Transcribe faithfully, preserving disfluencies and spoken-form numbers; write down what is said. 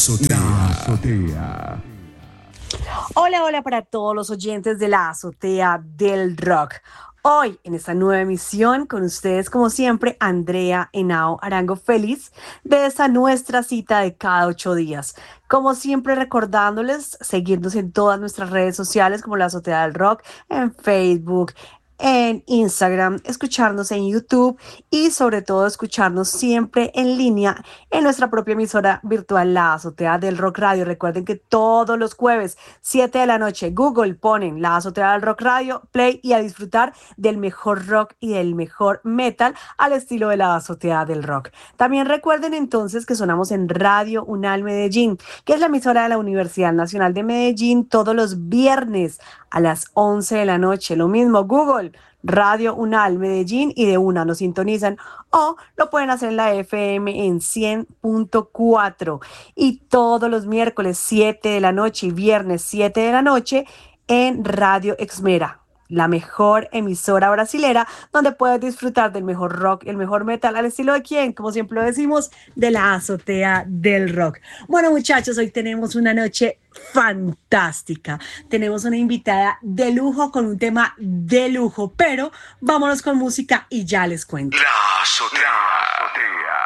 azotea. La azotea. Hola, hola para todos los oyentes de la azotea del rock. Hoy, en esta nueva emisión, con ustedes, como siempre, Andrea Henao Arango, feliz de esta nuestra cita de cada ocho días. Como siempre, recordándoles seguirnos en todas nuestras redes sociales, como la azotea del rock, en Facebook, en Instagram, escucharnos en YouTube y sobre todo escucharnos siempre en línea en nuestra propia emisora virtual, la Azotea del Rock Radio. Recuerden que todos los jueves, siete de la noche, Google ponen la Azotea del Rock Radio, play y a disfrutar del mejor rock y del mejor metal al estilo de la Azotea del Rock. También recuerden entonces que sonamos en Radio Unal Medellín, que es la emisora de la Universidad Nacional de Medellín, todos los viernes a las once de la noche. Lo mismo, Google, Radio Unal Medellín, y de una nos sintonizan, o lo pueden hacer en la F M en cien punto cuatro. Y todos los miércoles siete de la noche y viernes siete de la noche en Radio Exmera, la mejor emisora brasilera, donde puedes disfrutar del mejor rock y el mejor metal al estilo de quién, como siempre lo decimos, de la azotea del rock. Bueno, muchachos, hoy tenemos una noche fantástica. Tenemos una invitada de lujo con un tema de lujo, pero vámonos con música y ya les cuento. La azotea. La azotea.